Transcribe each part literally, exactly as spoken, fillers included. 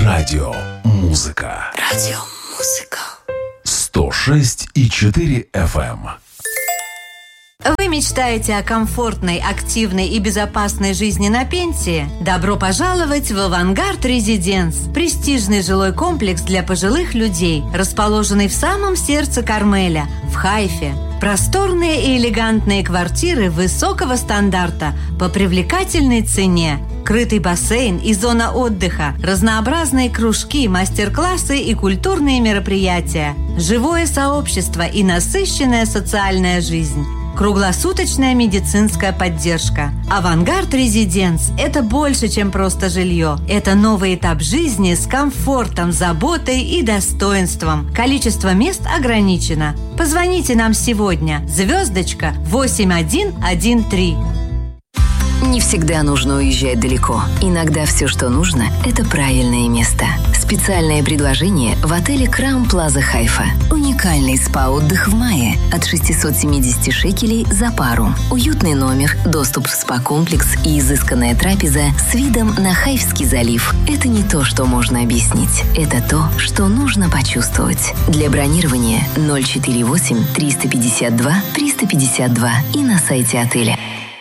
Радио Музыка. Радио Музыка. сто шесть и четыре эф эм. Вы мечтаете о комфортной, активной и безопасной жизни на пенсии? Добро пожаловать в «Авангард Резиденс» – престижный жилой комплекс для пожилых людей, расположенный в самом сердце Кармеля, в Хайфе. Просторные и элегантные квартиры высокого стандарта по привлекательной цене. Крытый бассейн и зона отдыха, разнообразные кружки, мастер-классы и культурные мероприятия, живое сообщество и насыщенная социальная жизнь. Круглосуточная медицинская поддержка. «Авангард Резиденс» – это больше, чем просто жилье. Это новый этап жизни с комфортом, заботой и достоинством. Количество мест ограничено. Позвоните нам сегодня. Звездочка восемь один один три. Не всегда нужно уезжать далеко. Иногда все, что нужно, это правильное место. Специальное предложение в отеле Crown Plaza Хайфа. Уникальный спа-отдых в мае от шестьсот семьдесят шекелей за пару. Уютный номер, доступ в спа-комплекс и изысканная трапеза с видом на Хайфский залив. Это не то, что можно объяснить. Это то, что нужно почувствовать. Для бронирования ноль четыре восемь триста пятьдесят два триста пятьдесят два и на сайте отеля.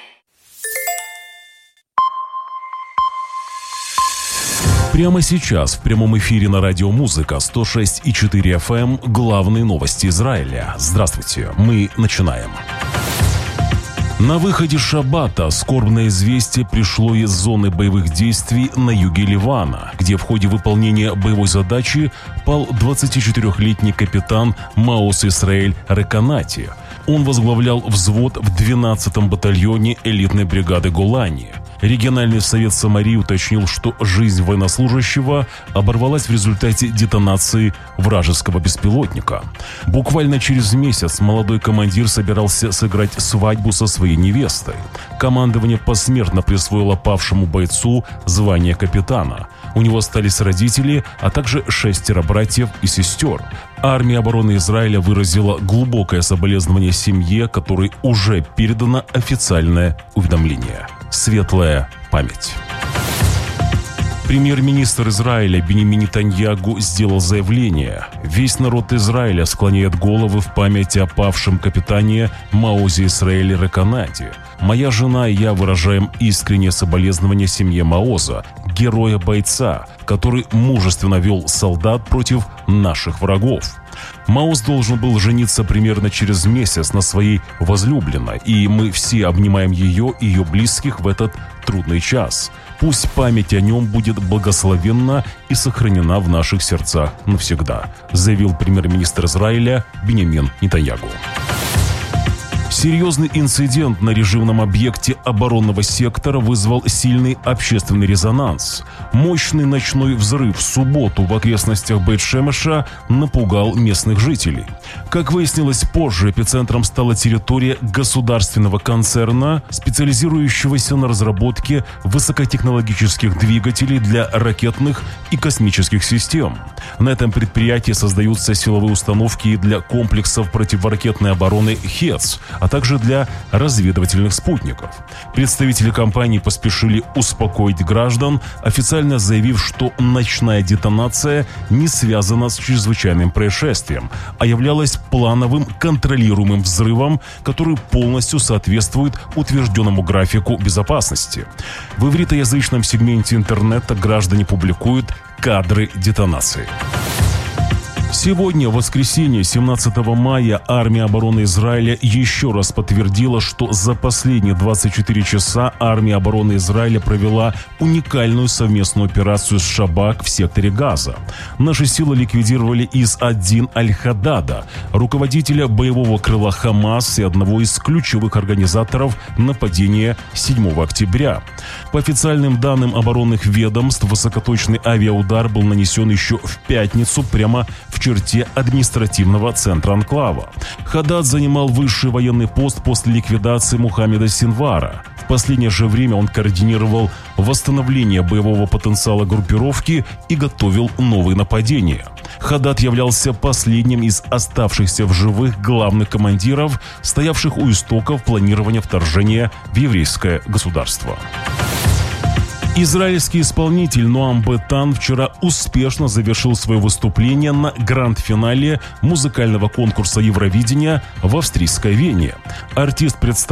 Прямо сейчас в прямом эфире на Радио Музыка сто шесть и четыре эф эм главные новости Израиля. Здравствуйте, мы начинаем. На выходе шаббата скорбное известие пришло из зоны боевых действий на юге Ливана, где в ходе выполнения боевой задачи пал двадцатичетырёхлетний капитан Маос Исраэль Реканати. Он возглавлял взвод в двенадцатом батальоне элитной бригады Голани. Региональный совет Самарии уточнил, что жизнь военнослужащего оборвалась в результате детонации вражеского беспилотника. Буквально через месяц молодой командир собирался сыграть свадьбу со своей невестой. Командование посмертно присвоило павшему бойцу звание капитана. У него остались родители, а также шестеро братьев и сестер. Армия обороны Израиля выразила глубокое соболезнование семье, которой уже передано официальное уведомление. Светлая память. Премьер-министр Израиля Биньямин Нетаньягу сделал заявление. Весь народ Израиля склоняет головы в память о павшем капитане Маозе Исраэле Реканати. Моя жена и я выражаем искреннее соболезнование семье Маоза, героя-бойца, который мужественно вел солдат против наших врагов. Маоз должен был жениться примерно через месяц на своей возлюбленной, и мы все обнимаем ее и ее близких в этот трудный час. Пусть память о нем будет благословенна и сохранена в наших сердцах навсегда, заявил премьер-министр Израиля Биньямин Нетаньягу. Серьезный инцидент на режимном объекте оборонного сектора вызвал сильный общественный резонанс. Мощный ночной взрыв в субботу в окрестностях Бейт-Шемеша напугал местных жителей. Как выяснилось позже, эпицентром стала территория государственного концерна, специализирующегося на разработке высокотехнологических двигателей для ракетных и космических систем. На этом предприятии создаются силовые установки для комплексов противоракетной обороны «Хец», а также для разведывательных спутников. Представители компании поспешили успокоить граждан, официально заявив, что ночная детонация не связана с чрезвычайным происшествием, а являлась плановым контролируемым взрывом, который полностью соответствует утвержденному графику безопасности. В ивритоязычном сегменте интернета граждане публикуют кадры детонации. Сегодня, в воскресенье, семнадцатого мая, армия обороны Израиля еще раз подтвердила, что за последние двадцать четыре часа армия обороны Израиля провела уникальную совместную операцию с Шабак в секторе Газа. Наши силы ликвидировали Из-один Аль-Хадада, руководителя боевого крыла Хамас и одного из ключевых организаторов нападения седьмого октября. По официальным данным оборонных ведомств, высокоточный авиаудар был нанесен еще в пятницу прямо в черте административного центра анклава. Хадад занимал высший военный пост после ликвидации Мухаммеда Синвара. В последнее же время он координировал восстановление боевого потенциала группировки и готовил новые нападения. Хадад являлся последним из оставшихся в живых главных командиров, стоявших у истоков планирования вторжения в еврейское государство. Израильский исполнитель Ноам Бетан вчера успешно завершил свое выступление на гранд-финале музыкального конкурса Евровидения в австрийской Вене. Артист представил